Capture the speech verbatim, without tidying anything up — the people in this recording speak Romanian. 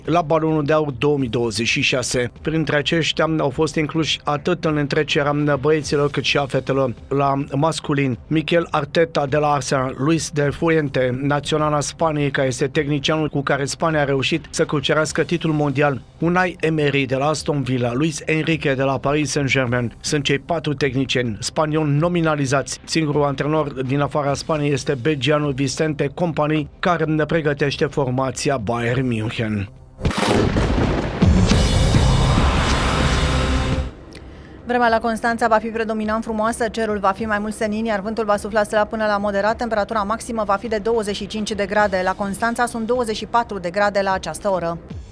la Balonul de Aur două mii douăzeci și șase. Printre aceștia au fost incluși atât în întrecerea băieților cât și a fetelor. La masculin, Mikel Arteta de la Arsenal, Luis de Fuente, naționala Spaniei, care este tehnicianul cu care Spania a reușit să cucerească titlul mondial, Unai Emery de la Aston Villa, Luis Enrique de la Paris Saint-Germain. Sunt cei patru tehnicieni spanioli nominalizați. Singurul antrenor din afara Spaniei este belgianul Vicente Kompany, care ne pregătește formația Bayern München. Vremea la Constanța va fi predominant frumoasă, cerul va fi mai mult senin, iar vântul va sufla slab până la moderat, temperatura maximă va fi de douăzeci și cinci de grade. La Constanța sunt douăzeci și patru de grade la această oră.